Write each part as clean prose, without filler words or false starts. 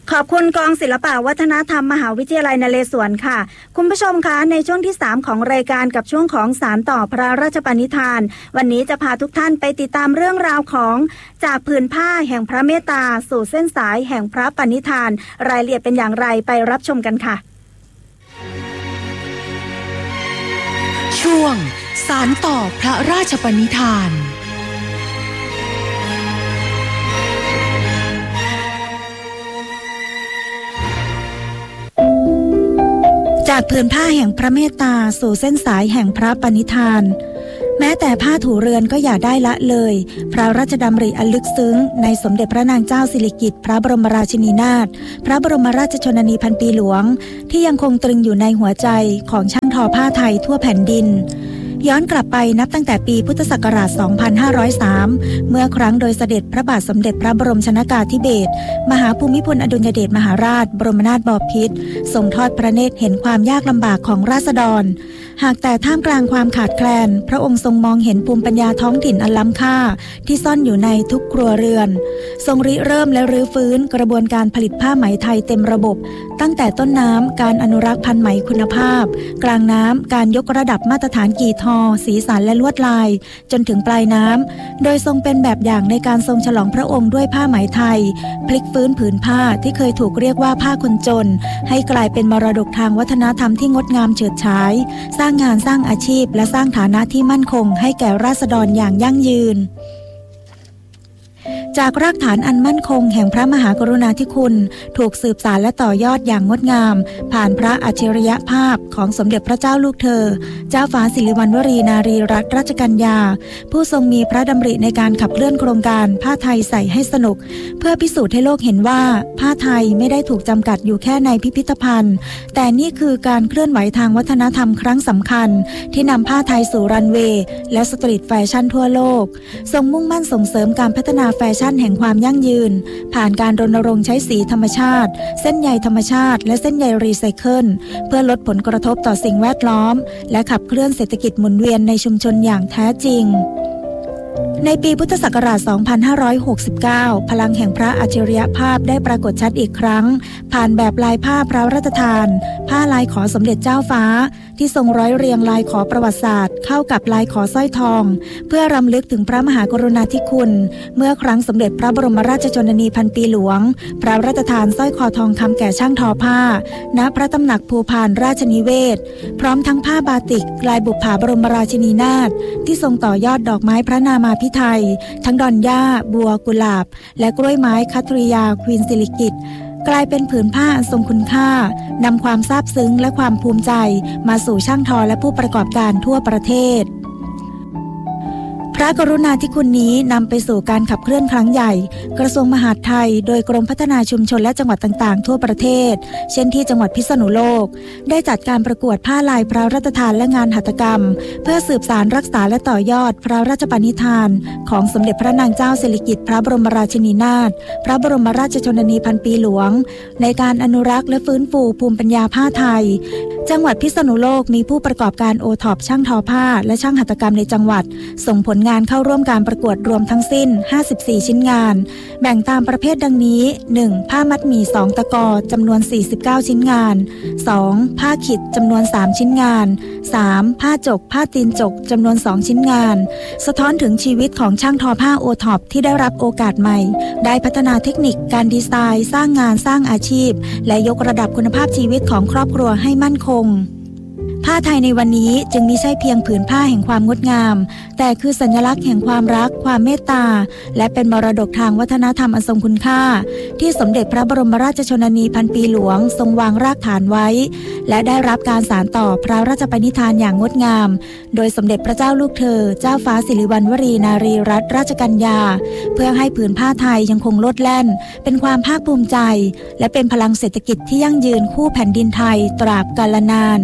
ขอบคุณกองศิลปวัฒนธรรมมหาวิทยาลัยนเรศวรค่ะคุณผู้ชมคะในช่วงที่3ของรายการกับช่วงของสารต่อพระราชปณิธานวันนี้จะพาทุกท่านไปติดตามเรื่องราวของจากผืนผ้าแห่งพระเมตตาสู่เส้นสายแห่งพระปณิธานรายละเอียดเป็นอย่างไรไปรับชมกันค่ะช่วงสารต่อพระราชปณิธานจากผืนผ้าแห่งพระเมตตาสู่เส้นสายแห่งพระปณิธานแม้แต่ผ้าถูเรือนก็อย่าได้ละเลยพระราชดำริอันลึกซึ้งในสมเด็จพระนางเจ้าสิริกิติ์พระบรมราชินีนาถพระบรมราชชนนีพันปีหลวงที่ยังคงตรึงอยู่ในหัวใจของช่างทอผ้าไทยทั่วแผ่นดินย้อนกลับไปนับตั้งแต่ปีพุทธศักราช 2503 เมื่อครั้งโดยเสด็จพระบาทสมเด็จพระบรมชนกาธิเบศรมหาภูมิพลอดุลยเดชมหาราชบรมนาถบพิตรทรงทอดพระเนตรเห็นความยากลำบากของราษฎรหากแต่ท่ามกลางความขาดแคลนพระองค์ทรงมองเห็นภูมิปัญญาท้องถิ่นอันล้ำค่าที่ซ่อนอยู่ในทุกครัวเรือนทรงริเริ่มและรื้อฟื้นกระบวนการผลิตผ้าไหมไทยเต็มระบบตั้งแต่ต้นน้ำการอนุรักษ์พันธุ์ไหมคุณภาพกลางน้ำการยกระดับมาตรฐานกี่ทอสีสันและลวดลายจนถึงปลายน้ำโดยทรงเป็นแบบอย่างในการทรงฉลองพระองค์ด้วยผ้าไหมไทยพลิกฟื้นผืนผ้าที่เคยถูกเรียกว่าผ้าคนจนให้กลายเป็นมรดกทางวัฒนธรรมที่งดงามเฉิดฉายสร้างงานสร้างอาชีพและสร้างฐานะที่มั่นคงให้แก่ราษฎรอย่างยั่งยืนจากรากฐานอันมั่นคงแห่งพระมหากรุณาธิคุณถูกสืบสานและต่อยอดอย่างงดงามผ่านพระอัจฉริยภาพของสมเด็จพระเจ้าลูกเธอเจ้าฟ้าสิริวัณวรีนารีรัตนราชกัญญาผู้ทรงมีพระดำริในการขับเคลื่อนโครงการผ้าไทยใส่ให้สนุกเพื่อพิสูจน์ให้โลกเห็นว่าผ้าไทยไม่ได้ถูกจำกัดอยู่แค่ในพิพิธภัณฑ์แต่นี่คือการเคลื่อนไหวทางวัฒนธรรมครั้งสำคัญที่นำผ้าไทยสู่รันเวย์และสตรีทแฟชั่นทั่วโลกทรงมุ่งมั่นส่งเสริมการพัฒนาแฟชั่นแห่งความยั่งยืนผ่านการรณรงค์ใช้สีธรรมชาติเส้นใยธรรมชาติและเส้นใยรีไซเคิลเพื่อลดผลกระทบต่อสิ่งแวดล้อมและขับเคลื่อนเศรษฐกิจหมุนเวียนในชุมชนอย่างแท้จริงในปีพุทธศักราช 2569 พลังแห่งพระอัจฉริยภาพได้ปรากฏชัดอีกครั้งผ่านแบบลายผ้าพระราชทานผ้าลายขอสมเด็จเจ้าฟ้าที่ทรงร้อยเรียงลายขอประวัติศาสตร์เข้ากับลายขอสร้อยทองเพื่อรำลึกถึงพระมหากรุณาธิคุณเมื่อครั้งสมเด็จพระบรมราชชนนีพันปีหลวงพระราชทานสร้อยคอทองคำแก่ช่างทอผ้าณพระตำหนักภูพานราชนิเวศพร้อมทั้งผ้าบาติกลายบุปผาบรมราชินีนาถที่ทรงต่อยอดดอกไม้พระนามาภิไทยทั้งดอนหญ้าบัวกุหลาบและกล้วยไม้คัตริยาควีนสิริกิติ์กลายเป็นผืนผ้าอันทรงคุณค่านำความซาบซึ้งและความภูมิใจมาสู่ช่างทอและผู้ประกอบการทั่วประเทศพระกรุณาธิคุณนี้นำไปสู่การขับเคลื่อนครั้งใหญ่กระทรวงมหาดไทยโดยกรมพัฒนาชุมชนและจังหวัดต่างๆทั่วประเทศเช่นที่จังหวัดพิษณุโลกได้จัดการประกวดผ้าลายพระราชทานและงานหัตถกรรมเพื่อสืบสานรักษาและต่อยอดพระราชปณิธานของสมเด็จพระนางเจ้าสิริกิติ์พระบรมราชินีนาถพระบรมราชชนนีพันปีหลวงในการอนุรักษ์และฟื้นฟูภูมิปัญญาผ้าไทยจังหวัดพิษณุโลกมีผู้ประกอบการโอท็อปช่างทอผ้าและช่างหัตถกรรมในจังหวัดส่งผลงานเข้าร่วมการประกวดรวมทั้งสิ้น54ชิ้นงานแบ่งตามประเภทดังนี้ 1. ผ้ามัดหมี่2ตะกอจำนวน49ชิ้นงาน 2. ผ้าขิดจำนวน3ชิ้นงาน 3. ผ้าจกผ้าตีนจกจำนวน2ชิ้นงานสะท้อนถึงชีวิตของช่างทอผ้าโอท็อปที่ได้รับโอกาสใหม่ได้พัฒนาเทคนิคการดีไซน์สร้างงานสร้างอาชีพและยกระดับคุณภาพชีวิตของครอบครัวให้มั่นคงผ้าไทยในวันนี้จึงมิใช่เพียงผืนผ้าแห่งความงดงามแต่คือสัญลักษณ์แห่งความรักความเมตตาและเป็นมรดกทางวัฒนธรรมอันทรงคุณค่าที่สมเด็จพระบรมราชชนนีพันปีหลวงทรงวางรากฐานไว้และได้รับการสานต่อพระราชปณิธานอย่างงดงามโดยสมเด็จพระเจ้าลูกเธอเจ้าฟ้าสิริวัณวรีนารีรัตนราชกัญญาเพื่อให้ผืนผ้าไทยยังคงโลดแล่นเป็นความภาคภูมิใจและเป็นพลังเศรษฐกิจที่ยั่งยืนคู่แผ่นดินไทยตราบกาลนาน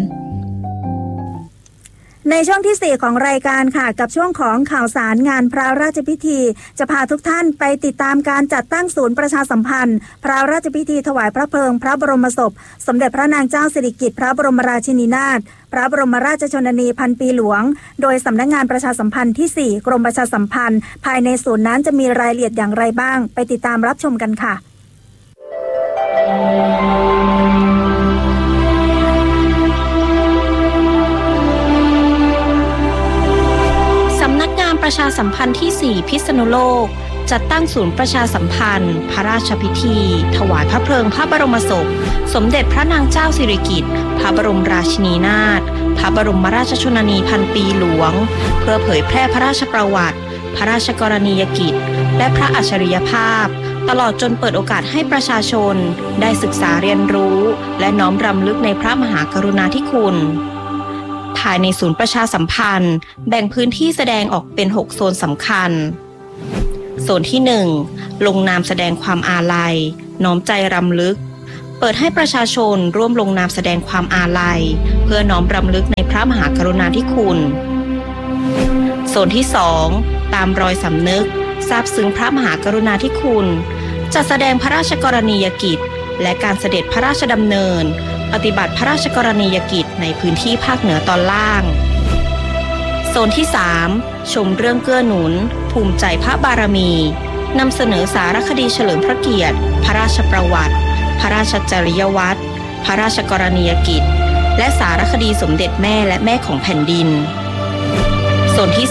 ในช่วงที่4ของรายการค่ะกับช่วงของข่าวสารงานพระราชพิธีจะพาทุกท่านไปติดตามการจัดตั้งศูนย์ประชาสัมพันธ์พระราชพิธีถวายพระเพลิงพระบรมศพสมเด็จพระนางเจ้าสิริกิติ์พระบรมราชินีนาถพระบรมราชชนนีพันปีหลวงโดยสำนักงานประชาสัมพันธ์ที่4กรมประชาสัมพันธ์ภายในศูนย์นั้นจะมีรายละเอียดอย่างไรบ้างไปติดตามรับชมกันค่ะสำนักงานประชาสัมพันธ์ที่ 4 พิษณุโลกจัดตั้งศูนย์ประชาสัมพันธ์พระราชพิธีถวายพระเพลิงพระบรมศพสมเด็จพระนางเจ้าสิริกิติ์พระบรมราชินีนาถพระบรมราชชนนีพันปีหลวงเพื่อเผยแพร่พระราชประวัติพระราชกรณียกิจและพระอัจฉริยภาพตลอดจนเปิดโอกาสให้ประชาชนได้ศึกษาเรียนรู้และน้อมรำลึกในพระมหากรุณาธิคุณภายในศูนย์ประชาสัมพันธ์แบ่งพื้นที่แสดงออกเป็น 6 โซนสำคัญโซนที่ 1 ลงนามแสดงความอาลัยน้อมใจรำลึกเปิดให้ประชาชนร่วมลงนามแสดงความอาลัยเพื่อน้อมรำลึกในพระมหากรุณาธิคุณโซนที่ 2 ตามรอยสำนึกซาบซึ้งพระมหากรุณาธิคุณจัดแสดงพระราชกรณียกิจและการเสด็จพระราชดำเนินปฏิบัติพระราชกรณียกิจในพื้นที่ภาคเหนือตอนล่างโซนที่ 3 ชมเรื่องเกื้อหนุนภูมิใจพระบารมีนำเสนอสารคดีเฉลิมพระเกียรติพระราชประวัติพระราชจริยวัตรพระราชกรณียกิจและสารคดีสมเด็จแม่และแม่ของแผ่นดินโซนที่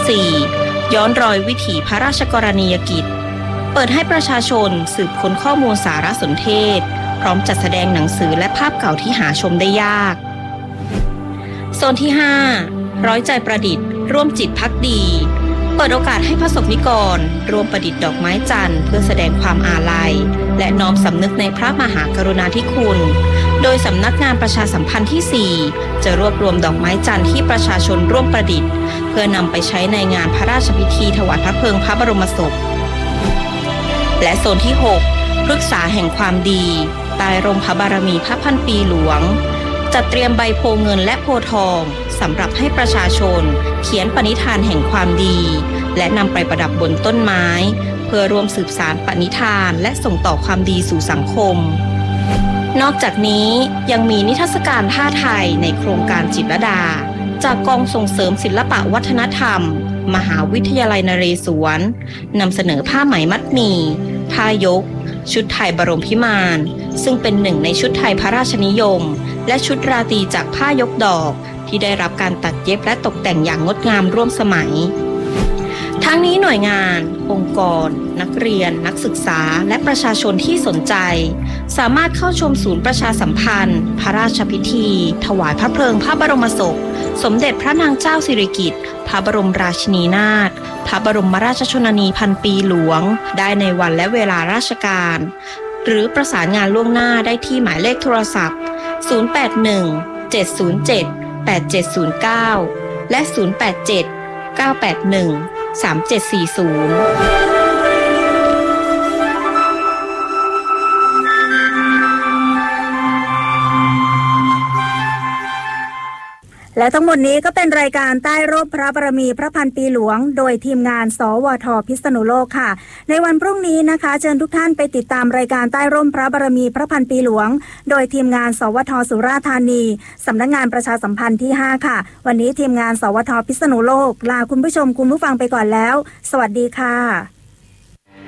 4 ย้อนรอยวิถีพระราชกรณียกิจเปิดให้ประชาชนสืบค้นข้อมูลสารสนเทศพร้อมจัดแสดงหนังสือและภาพเก่าที่หาชมได้ยากโซนที่ 5 ร้อยใจประดิษฐ์ร่วมจิตภักดีเปิดโอกาสให้ประสบนิกรร่วมประดิษฐ์ดอกไม้จันทร์เพื่อแสดงความอาลัยและน้อมสำนึกในพระมหากรุณาธิคุณโดยสำนักงานประชาสัมพันธ์ที่ 4 จะรวบรวมดอกไม้จันทร์ที่ประชาชนร่วมประดิษฐ์เพื่อนำไปใช้ในงานพระราชพิธีถวายพระเพลิงพระบรมศพและโซนที่ 6 พฤกษาแห่งความดีใต้ร่มพระบารมีพระพันปีหลวงจัดเตรียมใบโพเงินและโพทองสำหรับให้ประชาชนเขียนปณิธานแห่งความดีและนำไปประดับบนต้นไม้เพื่อร่วมสืบสานปณิธานและส่งต่อความดีสู่สังคมนอกจากนี้ยังมีนิทรรศการผ้าไทยในโครงการจิตรลดาจากกองส่งเสริมศิลปะวัฒนธรรมมหาวิทยาลัยนเรศวรนำเสนอผ้าไหมมัดหมี่ผ้ายกชุดไทยบรมพิมานซึ่งเป็นหนึ่งในชุดไทยพระราชนิยมและชุดราตรีจากผ้ายกดอกที่ได้รับการตัดเย็บและตกแต่งอย่างงดงามร่วมสมัยทั้งนี้หน่วยงานองค์กรนักเรียนนักศึกษาและประชาชนที่สนใจสามารถเข้าชมศูนย์ประชาสัมพันธ์พระราชพิธีถวายพระเพลิงพระบรมศพสมเด็จพระนางเจ้าสิริกิติ์พระบรมราชินีนาถพระบรมราชชนนีพันปีหลวงได้ในวันและเวลาราชการหรือประสานงานล่วงหน้าได้ที่หมายเลขโทรศัพท์081-707-8709และ087-981-3740 และทั้งหมดนี้ก็เป็นรายการใต้ร่มพระบารมีพระพันปีหลวงโดยทีมงานสวท.พิษณุโลกค่ะในวันพรุ่งนี้นะคะเชิญทุกท่านไปติดตามรายการใต้ร่มพระบารมีพระพันปีหลวงโดยทีมงานสวท.สุราษฎร์ธานีสำนักงานประชาสัมพันธ์ที่ 5 ค่ะวันนี้ทีมงานสวท.พิษณุโลกลาคุณผู้ชมคุณผู้ฟังไปก่อนแล้วสวัสดีค่ะ